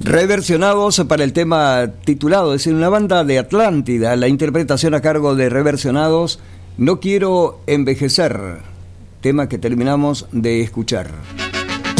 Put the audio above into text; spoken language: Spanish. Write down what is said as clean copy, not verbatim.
Reversionados para el tema titulado, es decir, una banda de Atlántida, la interpretación a cargo de Reversionados, No quiero envejecer, tema que terminamos de escuchar.